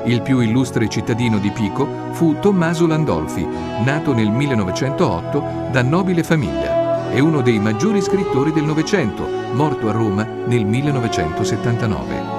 Il più illustre cittadino di Pico fu Tommaso Landolfi, nato nel 1908 da nobile famiglia. È uno dei maggiori scrittori del Novecento, morto a Roma nel 1979.